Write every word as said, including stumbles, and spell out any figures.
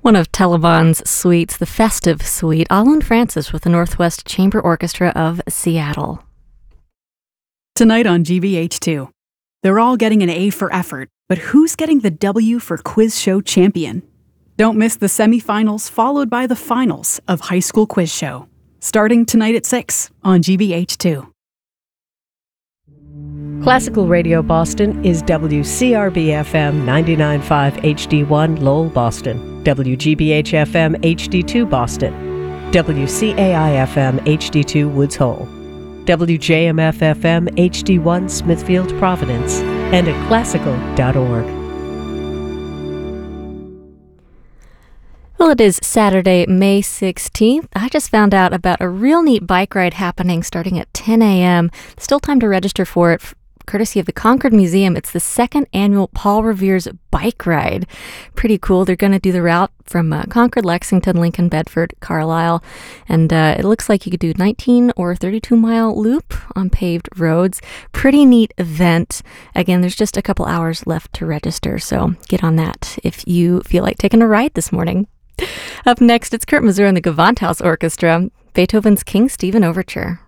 One of Telebon's suites, the festive suite, Alun Francis with the Northwest Chamber Orchestra of Seattle. Tonight on G B H two, they're all getting an A for effort, but who's getting the W for Quiz Show Champion? Don't miss the semifinals followed by the finals of High School Quiz Show, starting tonight at six on G B H two. Classical Radio Boston is W C R B F M ninety-nine point five H D one Lowell, Boston, W G B H F M H D two Boston, W C A I F M H D two Woods Hole, W J M F F M H D one Smithfield, Providence, and at classical dot org. Well, it is Saturday, May sixteenth. I just found out about a real neat bike ride happening starting at ten a.m. Still time to register for it, courtesy of the Concord Museum. It's the second annual Paul Revere's Bike Ride. Pretty cool. They're going to do the route from uh, Concord, Lexington, Lincoln, Bedford, Carlisle, and uh, it looks like you could do nineteen or thirty-two mile loop on paved roads. Pretty neat event. Again, there's just a couple hours left to register, so get on that if you feel like taking a ride this morning. Up next, it's Kurt Masur and the Gewandhaus Orchestra, Beethoven's King Stephen Overture.